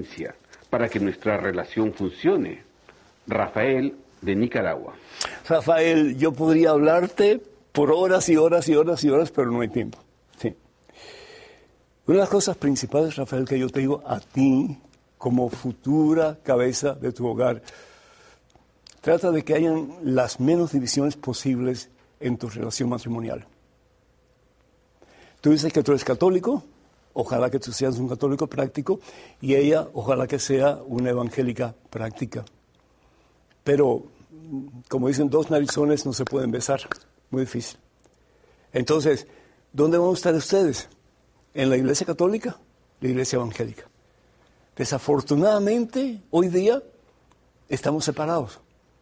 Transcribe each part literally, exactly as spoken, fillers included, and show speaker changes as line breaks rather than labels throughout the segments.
paciencia para que nuestra relación funcione. Rafael, de Nicaragua.
Rafael, yo podría hablarte por horas y horas y horas y horas, pero no hay tiempo. Sí. Una de las cosas principales, Rafael, que yo te digo a ti, como futura cabeza de tu hogar, trata de que hayan las menos divisiones posibles en tu relación matrimonial. Tú dices que tú eres católico, ojalá que tú seas un católico práctico, y ella, ojalá que sea una evangélica práctica. Pero, como dicen, dos narizones no se pueden besar, muy difícil. Entonces, ¿dónde van a estar ustedes? ¿En la iglesia católica? La iglesia evangélica. Desafortunadamente, hoy día, estamos separados.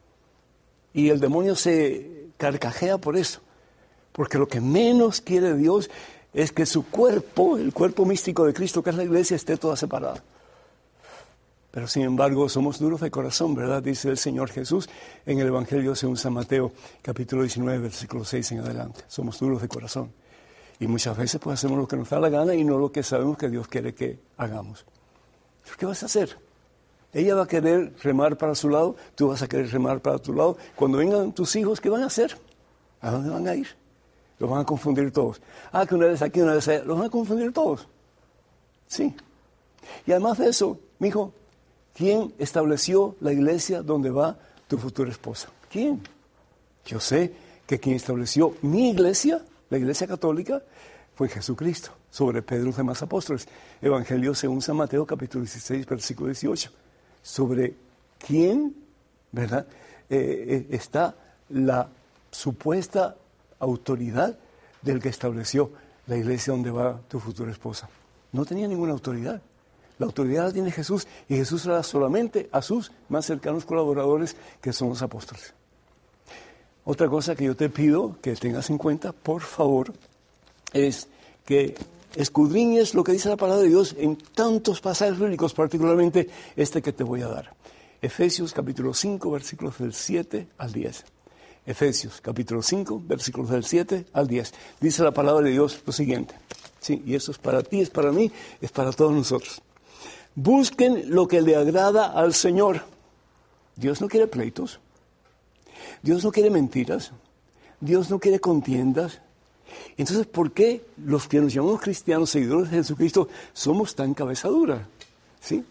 Y el demonio se carcajea por eso. Porque lo que menos quiere Dios es que su cuerpo, el cuerpo místico de Cristo, que es la iglesia, esté toda separada. Pero sin embargo, somos duros de corazón, ¿verdad? Dice el Señor Jesús en el Evangelio según San Mateo, capítulo diecinueve, versículo seis en adelante. Somos duros de corazón. Y muchas veces pues hacemos lo que nos da la gana y no lo que sabemos que Dios quiere que hagamos. ¿Qué vas a hacer? Ella va a querer remar para su lado, tú vas a querer remar para tu lado. Cuando vengan tus hijos, ¿qué van a hacer? ¿A dónde van a ir? Los van a confundir todos. Ah, que una vez aquí, una vez allá. Los van a confundir todos. Sí. Y además de eso, mijo, ¿quién estableció la iglesia donde va tu futura esposa? ¿Quién? Yo sé que quien estableció mi iglesia, la iglesia católica, fue Jesucristo, sobre Pedro y los demás apóstoles. Evangelio según San Mateo, capítulo dieciséis, versículo dieciocho. Sobre quién, ¿verdad?, eh, eh, está la supuesta autoridad del que estableció la iglesia donde va tu futura esposa. No tenía ninguna autoridad. La autoridad la tiene Jesús, y Jesús la da solamente a sus más cercanos colaboradores, que son los apóstoles. Otra cosa que yo te pido que tengas en cuenta, por favor, es que escudriñes lo que dice la palabra de Dios en tantos pasajes bíblicos, particularmente este que te voy a dar. Efesios capítulo cinco, versículos del siete al diez. Efesios capítulo cinco, versículos del siete al diez. Dice la palabra de Dios lo siguiente. Sí, y esto es para ti, es para mí, es para todos nosotros. Busquen lo que le agrada al Señor. Dios no quiere pleitos. Dios no quiere mentiras. Dios no quiere contiendas. Entonces, ¿por qué los que nos llamamos cristianos, seguidores de Jesucristo, somos tan cabeza dura? ¿Sí?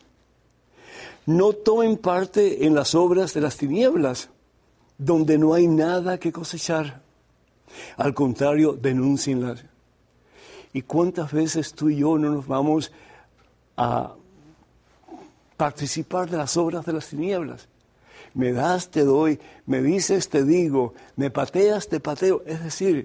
No tomen parte en las obras de las tinieblas, donde no hay nada que cosechar. Al contrario, denúncienlas. ¿Y cuántas veces tú y yo no nos vamos a participar de las obras de las tinieblas? Me das, te doy, me dices, te digo, me pateas, te pateo. Es decir,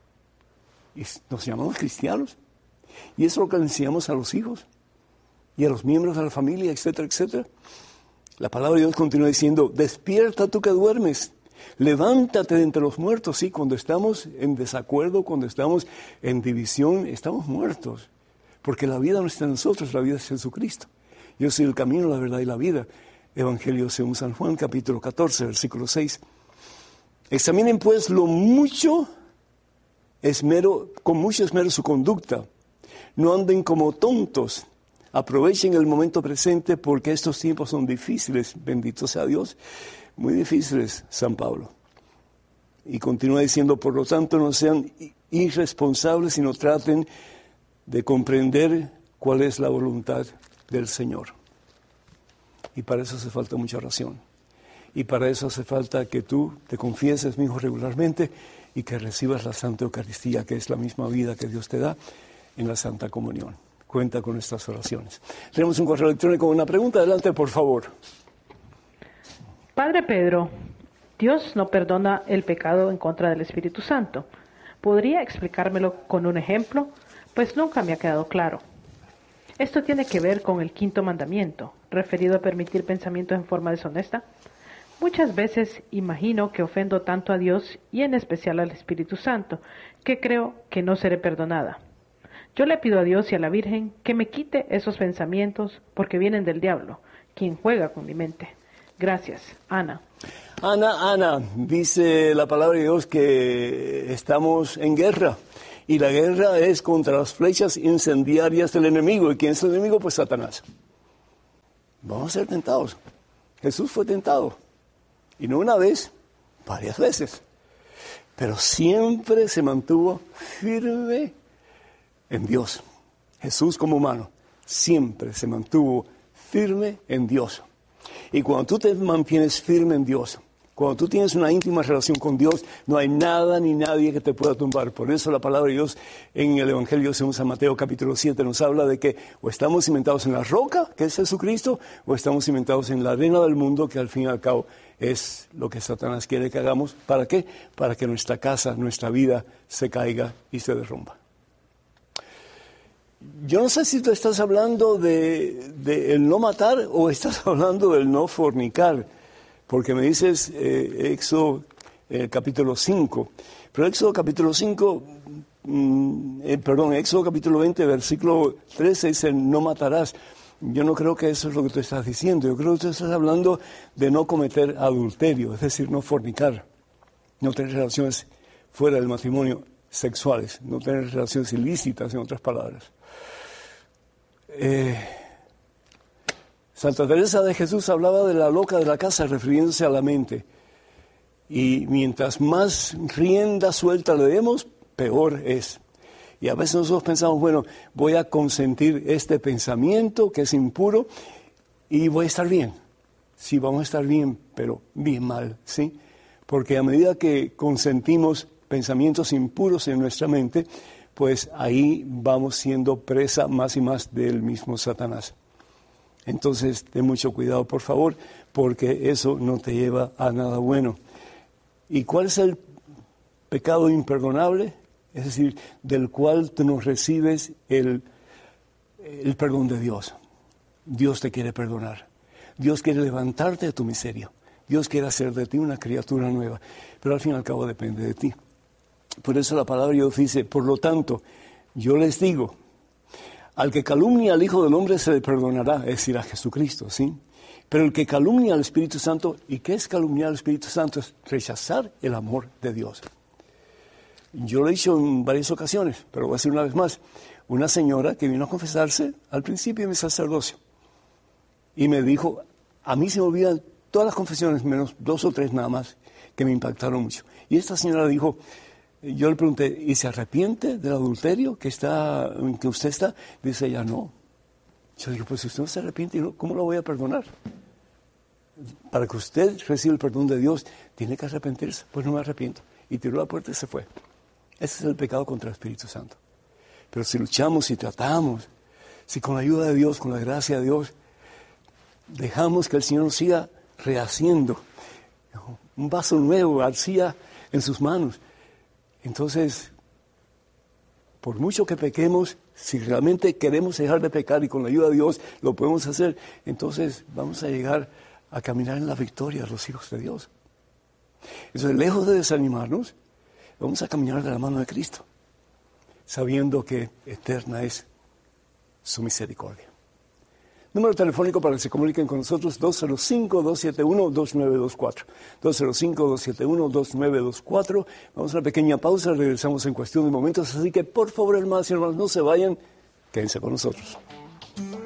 nos llamamos cristianos. Y eso es lo que le enseñamos a los hijos y a los miembros de la familia, etcétera, etcétera. La palabra de Dios continúa diciendo, despierta tú que duermes, levántate de entre los muertos. Sí, cuando estamos en desacuerdo, cuando estamos en división, estamos muertos. Porque la vida no está en nosotros, la vida es Jesucristo. Yo soy el camino, la verdad y la vida. Evangelio según San Juan, capítulo catorce, versículo seis. Examinen pues lo mucho esmero, con mucho esmero su conducta. No anden como tontos. Aprovechen el momento presente porque estos tiempos son difíciles. Bendito sea Dios. Muy difíciles, San Pablo. Y continúa diciendo, por lo tanto, no sean irresponsables, sino traten de comprender cuál es la voluntad del Señor. Y para eso hace falta mucha oración. Y para eso hace falta que tú te confieses, mi hijo, regularmente y que recibas la Santa Eucaristía, que es la misma vida que Dios te da en la Santa Comunión. Cuenta con estas oraciones. Tenemos un correo electrónico con una pregunta. Adelante, por favor.
Padre Pedro, Dios no perdona el pecado en contra del Espíritu Santo. ¿Podría explicármelo con un ejemplo? Pues nunca me ha quedado claro. Esto tiene que ver con el quinto mandamiento, referido a permitir pensamientos en forma deshonesta. Muchas veces imagino que ofendo tanto a Dios y en especial al Espíritu Santo, que creo que no seré perdonada. Yo le pido a Dios y a la Virgen que me quite esos pensamientos porque vienen del diablo, quien juega con mi mente. Gracias, Ana.
Ana, Ana, dice la palabra de Dios que estamos en guerra. Y la guerra es contra las flechas incendiarias del enemigo. ¿Y quién es el enemigo? Pues Satanás. Vamos a ser tentados. Jesús fue tentado. Y no una vez, varias veces. Pero siempre se mantuvo firme en Dios. Jesús como humano siempre se mantuvo firme en Dios. Y cuando tú te mantienes firme en Dios, cuando tú tienes una íntima relación con Dios, no hay nada ni nadie que te pueda tumbar. Por eso la palabra de Dios en el Evangelio según San Mateo capítulo siete nos habla de que o estamos cimentados en la roca, que es Jesucristo, o estamos cimentados en la arena del mundo, que al fin y al cabo es lo que Satanás quiere que hagamos. ¿Para qué? Para que nuestra casa, nuestra vida se caiga y se derrumba. Yo no sé si tú estás hablando de, de el no matar o estás hablando del no fornicar, porque me dices eh, Éxodo eh, capítulo cinco, pero Éxodo capítulo cinco, mm, eh, perdón, Éxodo capítulo veinte, versículo trece dice no matarás. Yo no creo que eso es lo que tú estás diciendo, yo creo que tú estás hablando de no cometer adulterio, es decir, no fornicar, no tener relaciones fuera del matrimonio sexuales, no tener relaciones ilícitas, en otras palabras. Eh, Santa Teresa de Jesús hablaba de la loca de la casa refiriéndose a la mente. Y mientras más rienda suelta le demos, peor es. Y a veces nosotros pensamos, bueno, voy a consentir este pensamiento que es impuro y voy a estar bien. Sí, vamos a estar bien, pero bien mal, ¿sí? Porque a medida que consentimos pensamientos impuros en nuestra mente, pues ahí vamos siendo presa más y más del mismo Satanás. Entonces, ten mucho cuidado, por favor, porque eso no te lleva a nada bueno. ¿Y cuál es el pecado imperdonable? Es decir, del cual tú no recibes el, el perdón de Dios. Dios te quiere perdonar. Dios quiere levantarte de tu miseria. Dios quiere hacer de ti una criatura nueva. Pero al fin y al cabo depende de ti. Por eso la palabra de Dios dice, por lo tanto, yo les digo, al que calumnia al Hijo del Hombre se le perdonará, es decir, a Jesucristo, ¿sí? Pero el que calumnia al Espíritu Santo, ¿y qué es calumniar al Espíritu Santo? Es rechazar el amor de Dios. Yo lo he dicho en varias ocasiones, pero voy a decir una vez más. Una señora que vino a confesarse al principio de mi sacerdocio y me dijo, a mí se me olvidan todas las confesiones, menos dos o tres nada más, que me impactaron mucho. Y esta señora dijo, yo le pregunté, ¿y se arrepiente del adulterio que está, en que usted está? Dice ella, no. Yo digo, pues si usted no se arrepiente, ¿cómo lo voy a perdonar? Para que usted reciba el perdón de Dios, tiene que arrepentirse. Pues no me arrepiento. Y tiró la puerta y se fue. Ese es el pecado contra el Espíritu Santo. Pero si luchamos, si tratamos, si con la ayuda de Dios, con la gracia de Dios, dejamos que el Señor nos siga rehaciendo un vaso nuevo, arcilla en sus manos. Entonces, por mucho que pequemos, si realmente queremos dejar de pecar y con la ayuda de Dios lo podemos hacer, entonces vamos a llegar a caminar en la victoria, los hijos de Dios. Entonces, lejos de desanimarnos, vamos a caminar de la mano de Cristo, sabiendo que eterna es su misericordia. Número telefónico para que se comuniquen con nosotros, dos cero cinco, dos siete uno, dos nueve dos cuatro. dos cero cinco, dos siete uno, dos nueve dos cuatro. Vamos a una pequeña pausa, regresamos en cuestión de momentos. Así que, por favor, hermanos y hermanos, no se vayan, quédense con nosotros.